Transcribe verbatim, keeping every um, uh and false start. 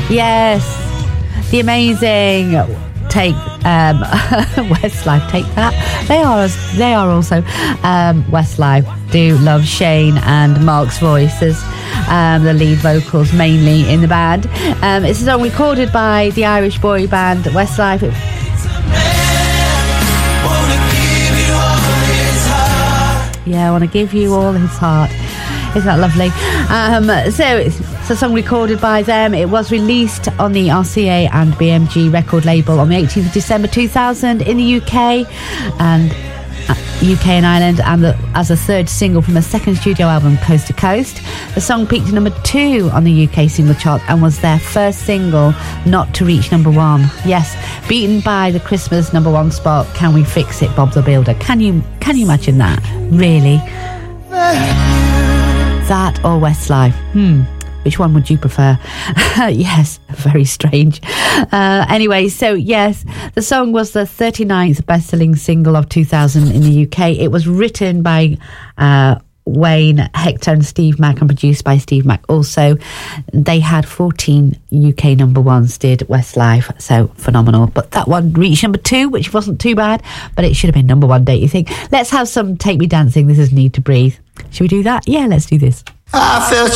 Yes, the amazing Take um, Westlife. Take that. They are they are also um, Westlife. Do love Shane and Mark's voices, um, the lead vocals mainly in the band. Um, it's a song recorded by the Irish boy band Westlife. It, yeah, I want to give you all his heart. Isn't that lovely? Um, so it's, it's a song recorded by them. It was released on the R C A and B M G record label on the eighteenth of December two thousand in the U K and uh, U K and Ireland, and the, as a third single from a second studio album, Coast to Coast. The song peaked at number two on the U K single chart and was their first single not to reach number one. Yes, beaten by the Christmas number one spot, Can We Fix It, Bob the Builder. Can you can you imagine that? Really? That or Westlife? Hmm. Which one would you prefer? Yes, very strange. Uh, anyway, so yes, the song was the thirty-ninth best-selling single of two thousand in the U K. It was written by uh, Wayne, Hector and Steve Mack and produced by Steve Mack also. They had fourteen U K number ones, did Westlife, so phenomenal. But that one reached number two, which wasn't too bad, but it should have been number one, don't you think? Let's have some Take Me Dancing. This is Need to Breathe. Should we do that? Yeah, let's do this. I felt